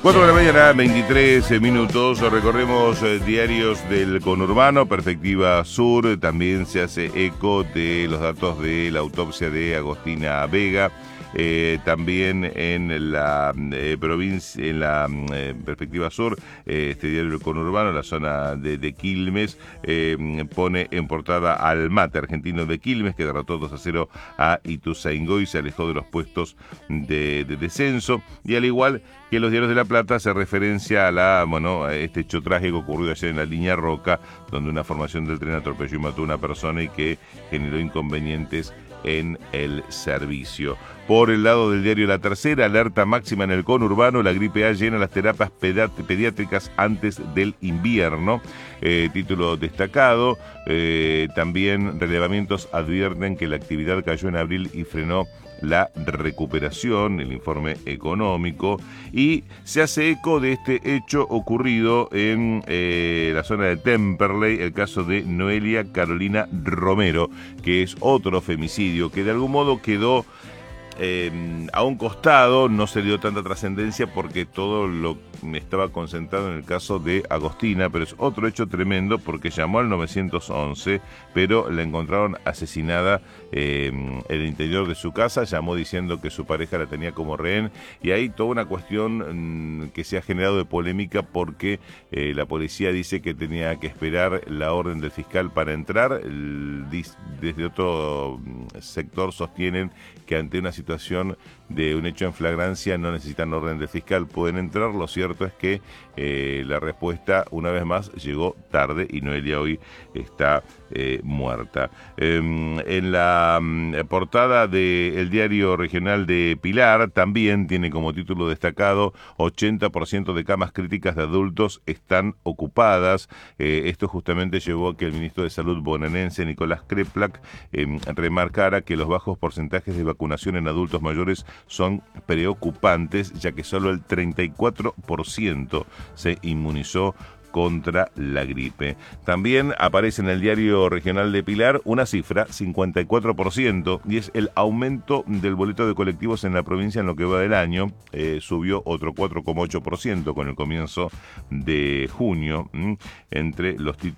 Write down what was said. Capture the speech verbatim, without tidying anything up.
cuatro de la mañana, veintitrés minutos, recorremos eh, diarios del conurbano, Perspectiva Sur, también se hace eco de los datos de la autopsia de Agostina Vega. Eh, también en la eh, provincia, en la eh, Perspectiva Sur, eh, este diario del conurbano, la zona de, de Quilmes, eh, pone en portada al Mate argentino de Quilmes, que derrotó dos a cero a Ituzaingó y se alejó de los puestos de, de descenso. Y al igual que los diarios de La Plata, se referencia a la, bueno, a este hecho trágico ocurrido ayer en la línea Roca, donde una formación del tren atropelló y mató a una persona y que generó inconvenientes en el servicio. Por el lado del diario La Tercera, alerta máxima en el conurbano, la gripe A llena las terapias pediátricas antes del invierno. Eh, título destacado, eh, también relevamientos advierten que la actividad cayó en abril y frenó la recuperación, el informe económico, y se hace eco de este hecho ocurrido en eh, la zona de Temperley, el caso de Noelia Carolina Romero, que es otro femicidio que de algún modo quedó Eh, a un costado, no se dio tanta trascendencia porque todo lo estaba concentrado en el caso de Agostina, pero es otro hecho tremendo porque llamó al nueve once, pero la encontraron asesinada eh, en el interior de su casa, llamó diciendo que su pareja la tenía como rehén, y hay toda una cuestión mmm, que se ha generado de polémica porque eh, la policía dice que tenía que esperar la orden del fiscal para entrar. El, desde otro sector sostienen que ante una situación de un hecho en flagrancia no necesitan orden del fiscal, pueden entrar. Lo cierto es que eh, la respuesta una vez más llegó tarde y Noelia hoy está eh, muerta. Eh, en la eh, portada del diario regional de Pilar también tiene como título destacado: ochenta por ciento de camas críticas de adultos están ocupadas. Eh, esto justamente llevó a que el ministro de Salud bonaerense, Nicolás Kreplak, eh, remarcara que los bajos porcentajes de vacunación en adultos mayores son preocupantes, ya que solo el treinta y cuatro por ciento se inmunizó contra la gripe. También aparece en el diario regional de Pilar una cifra, cincuenta y cuatro por ciento, y es el aumento del boleto de colectivos en la provincia en lo que va del año. Eh, subió otro cuatro coma ocho por ciento con el comienzo de junio. ¿m? Entre los,